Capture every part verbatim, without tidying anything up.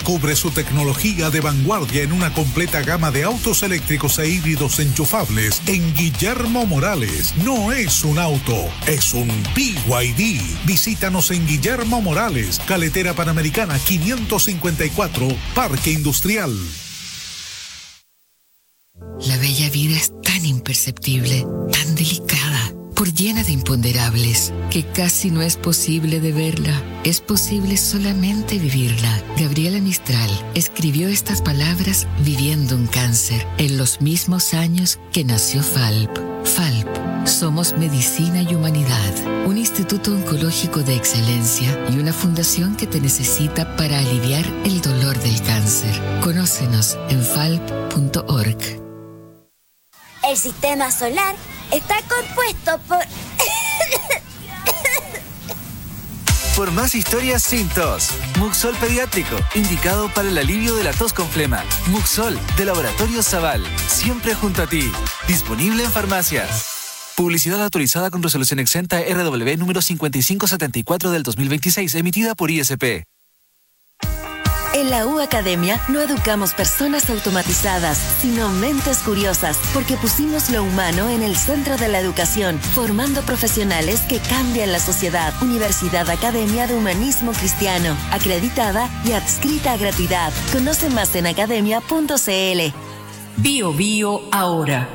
Descubre su tecnología de vanguardia en una completa gama de autos eléctricos e híbridos enchufables en Guillermo Morales. No es un auto, es un B Y D. Visítanos en Guillermo Morales, Carretera Panamericana quinientos cincuenta y cuatro, Parque Industrial. La bella vida es tan imperceptible, tan delicada, por llena de imponderables, que casi no es posible de verla. Es posible solamente vivirla. Gabriela Mistral escribió estas palabras viviendo un cáncer en los mismos años que nació F A L P. F A L P, somos medicina y humanidad, un instituto oncológico de excelencia y una fundación que te necesita para aliviar el dolor del cáncer. Conócenos en falp punto org. El sistema solar está compuesto por... Por más historias sin tos. Muxol Pediátrico, indicado para el alivio de la tos con flema. Muxol, de Laboratorio Zaval, siempre junto a ti. Disponible en farmacias. Publicidad autorizada con resolución exenta R W número cincuenta y cinco setenta y cuatro del dos mil veintiséis, emitida por I S P. En la U Academia no educamos personas automatizadas, sino mentes curiosas, porque pusimos lo humano en el centro de la educación, formando profesionales que cambian la sociedad. Universidad Academia de Humanismo Cristiano, acreditada y adscrita a gratuidad. Conoce más en academia punto c l. Bio Bio ahora.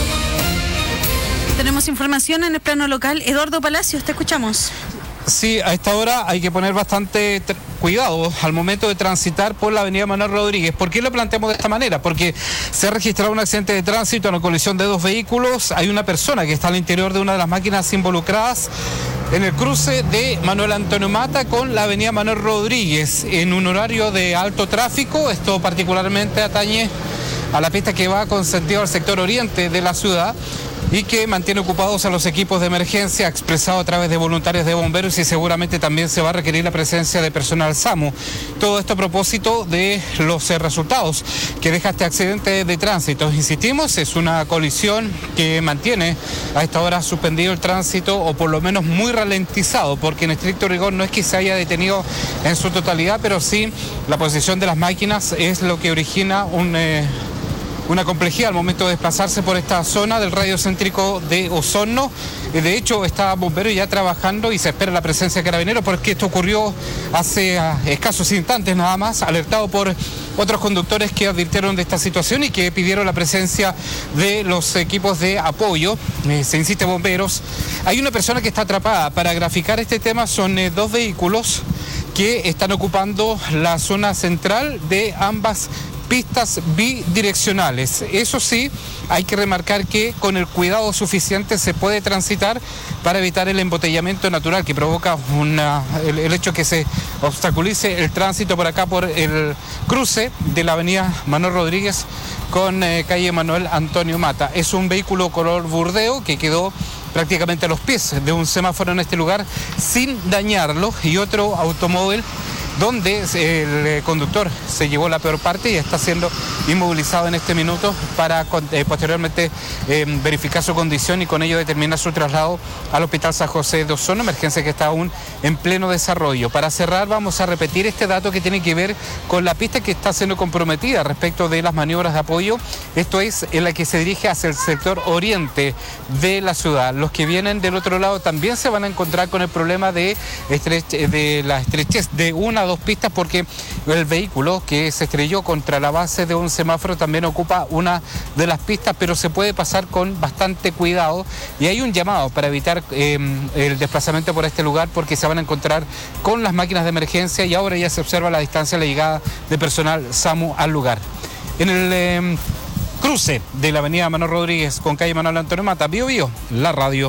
Tenemos información en el plano local. Eduardo Palacios, te escuchamos. Sí, a esta hora hay que poner bastante cuidado al momento de transitar por la avenida Manuel Rodríguez. ¿Por qué lo planteamos de esta manera? Porque se ha registrado un accidente de tránsito, una colisión de dos vehículos. Hay una persona que está al interior de una de las máquinas involucradas en el cruce de Manuel Antonio Mata con la avenida Manuel Rodríguez en un horario de alto tráfico. Esto particularmente atañe a la pista que va con sentido al sector oriente de la ciudad y que mantiene ocupados a los equipos de emergencia, expresado a través de voluntarios de bomberos, y seguramente también se va a requerir la presencia de personal SAMU. Todo esto a propósito de los eh, resultados que deja este accidente de tránsito. Insistimos, es una colisión que mantiene a esta hora suspendido el tránsito, o por lo menos muy ralentizado, porque en estricto rigor no es que se haya detenido en su totalidad, pero sí la posición de las máquinas es lo que origina un... Eh, una complejidad al momento de desplazarse por esta zona del radio céntrico de Osorno. De hecho, está bombero ya trabajando y se espera la presencia de carabineros, porque esto ocurrió hace uh, escasos instantes nada más, alertado por otros conductores que advirtieron de esta situación y que pidieron la presencia de los equipos de apoyo. Eh, se insiste, bomberos. Hay una persona que está atrapada. Para graficar este tema, son eh, dos vehículos que están ocupando la zona central de ambas pistas bidireccionales. Eso sí, hay que remarcar que con el cuidado suficiente se puede transitar para evitar el embotellamiento natural que provoca una, el, el hecho que se obstaculice el tránsito por acá, por el cruce de la avenida Manuel Rodríguez con eh, calle Manuel Antonio Mata. Es un vehículo color burdeo que quedó prácticamente a los pies de un semáforo en este lugar sin dañarlo, y otro automóvil donde el conductor se llevó la peor parte y está siendo inmovilizado en este minuto para eh, posteriormente eh, verificar su condición y con ello determinar su traslado al Hospital San José de Osorno, emergencia que está aún en pleno desarrollo. Para cerrar, vamos a repetir este dato que tiene que ver con la pista que está siendo comprometida respecto de las maniobras de apoyo. Esto es en la que se dirige hacia el sector oriente de la ciudad. Los que vienen del otro lado también se van a encontrar con el problema de, estreche, de la estrechez de una dos pistas, porque el vehículo que se estrelló contra la base de un semáforo también ocupa una de las pistas, pero se puede pasar con bastante cuidado, y hay un llamado para evitar eh, el desplazamiento por este lugar, porque se van a encontrar con las máquinas de emergencia y ahora ya se observa a la distancia la llegada de personal SAMU al lugar. En el eh, cruce de la avenida Manuel Rodríguez con calle Manuel Antonio Mata, Bio Bio, la radio.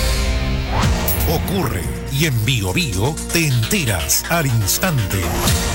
Ocurre y en Bio Bio te enteras al instante.